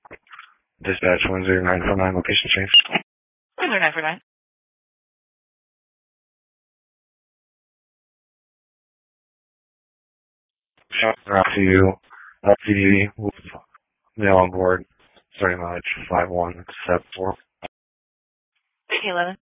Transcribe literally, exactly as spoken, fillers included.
Dispatch one zero nine four nine, location change. one zero nine four nine. Shot out to you, L P D with male on board, starting mileage five one seven four. eleven.